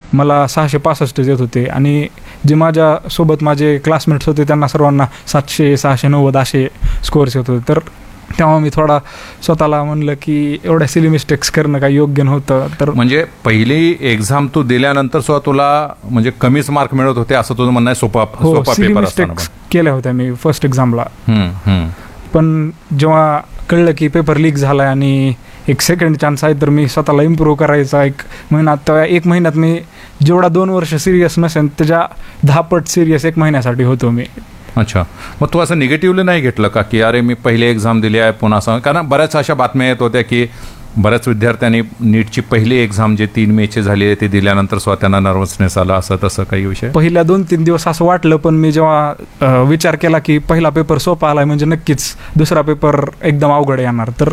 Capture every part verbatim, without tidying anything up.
मला सहाशे पासष्ट येत होते आणि जे माझ्यासोबत माझे क्लासमेट्स होते त्यांना सर्वांना सातशे सहाशे नव्वद असे स्कोअर्स येत होते. तर तेव्हा मी थोडा स्वतःला म्हणलं की एवढ्या सिली मिस्टेक्स करणं काही योग्य नव्हतं. तर म्हणजे पहिली एक्झाम तू दिल्यानंतर सुद्धा तुला म्हणजे कमीच मार्क मिळत होते असं तुझं म्हणणं आहे? सोपा सोपा सिली पेपर मिस्टेक्स केल्या होत्या मी फर्स्ट एक्झामला. असताना पण जेव्हा कळलं की पेपर लीक झाला आहे आणि एक सेकंड चान्स आहे तर मी स्वतःला इम्प्रूव्ह करायचा एक महिन्यात, तर एक महिन्यात मी जेवढा दोन वर्ष सिरियस नसेल त्याच्या दहा पट सिरियस एक महिन्यासाठी होतो मी. अच्छा, मग तू असं निगेटिव्हली नाही घेतलं का की अरे मी पहिली एक्झाम दिली आहे पुन्हा असं? कारण बऱ्याच अशा बातम्या येत होत्या की बऱ्याच विद्यार्थ्यांनी नीटची पहिली एक्झाम जे तीन मेची झाली आहे ते दिल्यानंतर स्वतः त्यांना नर्वसनेस आला, असं तसं काही विषय? पहिल्या दोन तीन दिवस असं वाटलं, पण मी जेव्हा विचार केला की पहिला पेपर सोपा आलाय म्हणजे नक्कीच दुसरा पेपर एकदम अवघड येणार, तर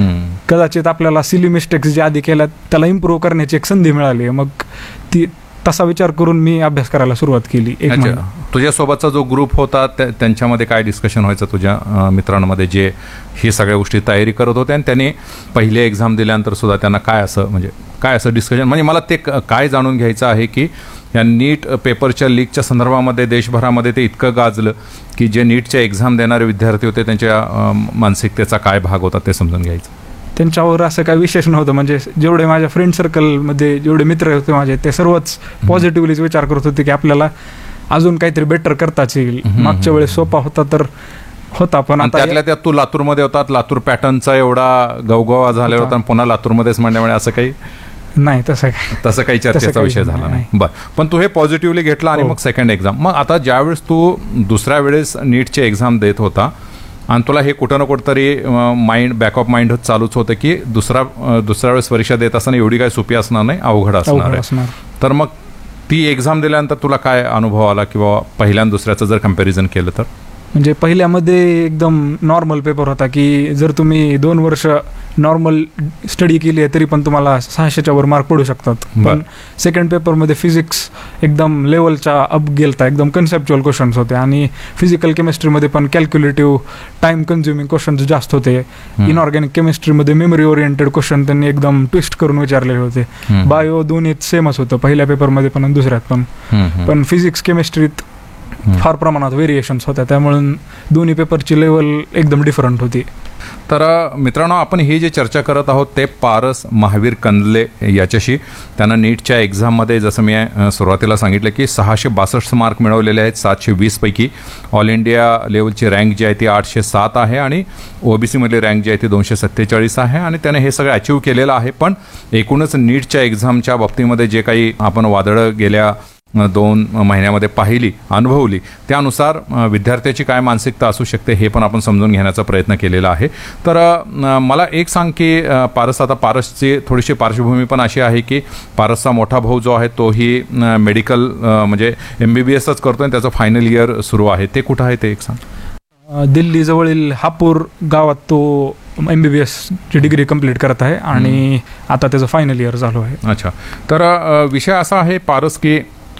कदाचित आपल्याला सिली मिस्टेक्स जे आधी केल्या त्याला इम्प्रूव्ह करण्याची एक संधी मिळाली. मग ती तसा विचार करून मी अभ्यास करायला सुरुवात केली. एक महिना. तुझ्यासोबतचा जो ग्रुप होता त्यांच्यामध्ये काय डिस्कशन व्हायचं तुझ्या मित्रांमध्ये जे ही सगळ्या गोष्टी तयारी करत होते आणि त्यांनी पहिली एक्झाम दिल्यानंतर सुद्धा त्यांना काय असं म्हणजे काय असं डिस्कशन, म्हणजे मला ते काय जाणून घ्यायचं आहे की या नीट पेपरच्या लीकच्या संदर्भामध्ये देशभरामध्ये ते इतकं गाजलं की जे नीटच्या एक्झाम देणारे विद्यार्थी होते त्यांच्या मानसिकतेचा काय भाग होता ते समजून घ्यायचं. त्यांच्यावर असं काही विशेष नव्हतं, म्हणजे जेवढे माझ्या फ्रेंड सर्कलमध्ये जेवढे मित्र होते माझे ते सर्वच पॉझिटिव्हलीच विचार करत होते की आपल्याला अजून काहीतरी बेटर करताच येईल. मागच्या वेळेस सोपा होता तर होता, पण आता त्यातल्या त्यात तू लातूरमध्ये होतात, लातूर पॅटर्नचा एवढा गवगवा झालेला होता, पुन्हा लातूरमध्येच म्हणण्यामुळे असं काही नाही, तसं तसं काही चर्चेचा विषय झाला नाही. बरं, पण तू हे पॉझिटिव्हली घेतला आणि मग सेकंड एक्झाम. मग आता ज्यावेळेस तू दुसऱ्या वेळेस नीटची एक्झाम देत होता आणि तुला हे कुठं ना कुठं तरी माइंड बॅक ऑफ माइंड चालूच होतं की दुसरा दुसऱ्या वेळेस परीक्षा देत असताना एवढी काही सोपी असणार नाही, अवघड असणार आहे. तर मग ती एक्झाम दिल्यानंतर तुला काय अनुभव आला किंवा पहिल्या आणि दुसऱ्याचं जर कम्पॅरिझन केलं तर? म्हणजे पहिल्यामध्ये एकदम नॉर्मल पेपर होता की जर तुम्ही दोन वर्ष नॉर्मल स्टडी केली आहे तरी पण तुम्हाला सहाशेच्या वर मार्क पडू शकतात. पण सेकंड पेपरमध्ये फिजिक्स एकदम लेवलच्या अप गेलता, एकदम कन्सेप्च्युअल क्वेश्चन्स होते आणि फिजिकल केमिस्ट्रीमध्ये पण कॅल्क्युलेटिव्ह टाइम कन्झ्युमिंग क्वेश्चन्स जास्त होते. इनऑर्गॅनिक केमिस्ट्रीमध्ये मेमरी ओरिएंटेड क्वेश्चन त्यांनी एकदम ट्विस्ट करून विचारलेले होते. बायो दोन्हीत सेमच होतं, पहिल्या पेपरमध्ये पण आणि दुसऱ्यात पण. पण फिजिक्स केमिस्ट्रीत फार प्रमाणात व्हेरिएशन्स होत्या, त्यामुळे दोन्ही पेपरची लेवल एकदम डिफरंट होती. तर मित्रांनो, आपण ही जी चर्चा करत आहोत ते पारस महावीर कंदले याच्याशी. त्यांना नीटच्या एक्झाममध्ये जसं मी सुरुवातीला सांगितलं की सहाशे बासष्ट मार्क मिळवलेले आहेत सातशे वीस पैकी. ऑल इंडिया लेवलची रँक जी आहे ती आठशे सात आहे आणि ओबीसीमधली रँक जी आहे ती दोनशे सत्तेचाळीस आहे आणि त्याने हे सगळं अचीव केलेलं आहे. पण एकूणच नीटच्या एक्झामच्या बाबतीमध्ये जे काही आपण वादळं गेल्या दोन महिन्यामध्ये पाहिली, अनुभवली, त्यानुसार विद्यार्थ्याची काय मानसिकता असू शकते हे पण आपण समजून घेण्याचा प्रयत्न केलेला आहे. तर मला एक सांग की पारस, आता पारसची थोडीशी पार्श्वभूमी पण अशी आहे की पारसचा मोठा भाऊ जो आहे तोही मेडिकल म्हणजे एम बी बी एसच करतो आणि त्याचं फायनल इयर सुरू आहे. ते कुठं आहे ते एक सांग. दिल्ली जवळील हापूर गावात तो एम बी बी एसची डिग्री कंप्लीट करत आहे आणि आता त्याचं फायनल इयर चालू आहे. अच्छा, तर विषय असा आहे पारस की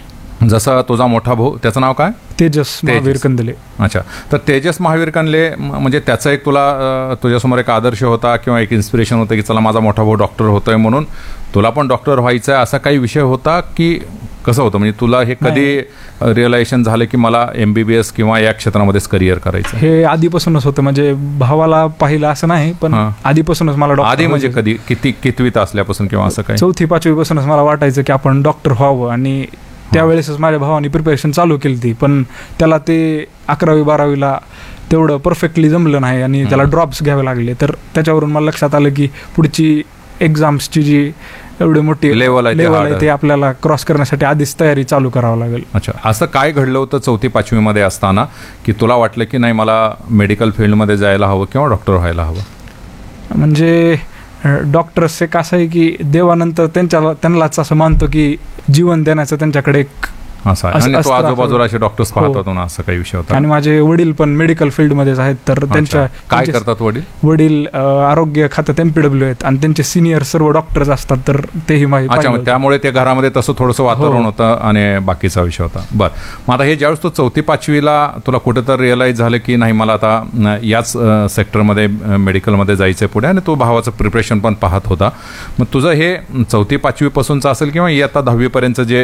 जसा तुझा मोठा भाऊ, त्याचं नाव काय? तेजस महावीर कंदले. अच्छा, तर तेजस महावीर कंदले म्हणजे त्याचा एक तुला तुझ्यासमोर एक आदर्श होता किंवा एक इन्स्पिरेशन होतं की चला माझा मोठा भाऊ डॉक्टर होतोय म्हणून तुला पण डॉक्टर व्हायचं आहे, असा काही विषय होता की कसं होतं? म्हणजे तुला हे कधी रिअलायझेशन झालं की मला एम बी बी एस किंवा या क्षेत्रामध्येच करिअर करायचं? हे आधीपासूनच होतं, म्हणजे भावाला पाहिलं असं नाही, पण आधीपासूनच मला डॉक्टर. आधी म्हणजे कधी किती कितवीत असल्यापासून किंवा असं काय? चौथी पाचवीपासूनच मला वाटायचं की आपण डॉक्टर व्हावं आणि त्यावेळेसच माझ्या भावाने प्रिपरेशन चालू केली ती, पण त्याला ते अकरावी बारावीला तेवढं परफेक्टली जमलं नाही आणि त्याला ड्रॉप्स घ्यावे लागले. तर त्याच्यावरून मला लक्षात आलं की पुढची एक्झाम्सची जी एवढी मोठी लेवल आहे ते आपल्याला क्रॉस करण्यासाठी आधीच तयारी चालू करावं लागेल. अच्छा, असं काय घडलं होतं चौथी पाचवीमध्ये असताना की तुला वाटलं की नाही मला मेडिकल फील्डमध्ये जायला हवं किंवा डॉक्टर व्हायला हवं? म्हणजे डॉक्टर्स एक असं आहे की देवानंतर त्यांच्या त्यांनाच असं मानतो की जीवन देण्याचं त्यांच्याकडे एक असं आहे आणि तो आजूबाजूला असे डॉक्टर्स पाहत होतो ना, असं काही विषय होता. आणि माझे वडील पण मेडिकल फील्डमध्येच आहेत. तर त्यांच्या काय करतात वडील? वडील आरोग्य खात्यात एमपीडब्ल्यू आहेत आणि त्यांचे सिनियर सर्व डॉक्टर्स असतात. तर तेही माहिती, त्यामुळे त्या घरामध्ये तसं थोडंसं वातावरण होतं आणि बाकीचा विषय होता. बरं, मग आता हे ज्यावेळेस तो चौथी पाचवीला तुला कुठेतरी रिअलाइज झालं की नाही मला आता याच सेक्टरमध्ये मेडिकलमध्ये जायचं पुढे आणि तो भावाचं प्रिपरेशन पण पाहत होता, मग तुझं हे चौथी पाचवीपासूनचं असेल किंवा इयत्ता दहावीपर्यंतचं जे